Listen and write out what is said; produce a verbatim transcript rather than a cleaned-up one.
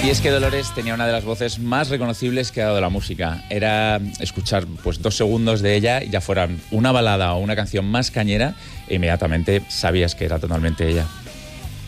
Y es que Dolores tenía una de las voces más reconocibles que ha dado la música. Era escuchar pues dos segundos de ella, y ya fueran una balada o una canción más cañera, e inmediatamente sabías que era totalmente ella.